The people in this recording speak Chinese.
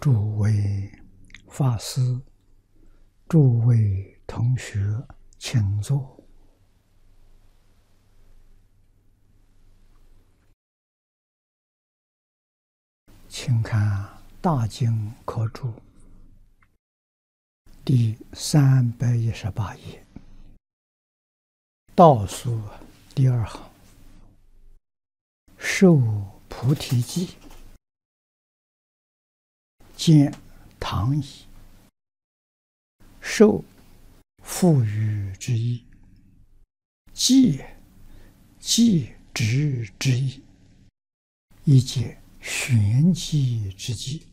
诸位法师、诸位同学，请坐。请看《大经科注》第318页，倒数第二行，受菩提记，见唐译，受赋予之意，戒执之意，一解玄机之机。